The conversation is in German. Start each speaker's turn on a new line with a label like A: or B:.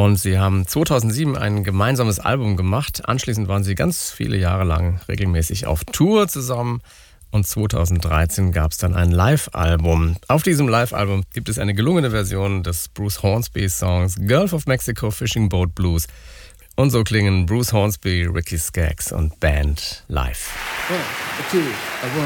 A: Und sie haben 2007 ein gemeinsames Album gemacht. Anschließend waren sie ganz viele Jahre lang regelmäßig auf Tour zusammen. Und 2013 gab es dann ein Live-Album. Auf diesem Live-Album gibt es eine gelungene Version des Bruce Hornsby-Songs Gulf of Mexico Fishing Boat Blues. Und so klingen Bruce Hornsby, Ricky Skaggs und Band live.
B: 1, 2, 1.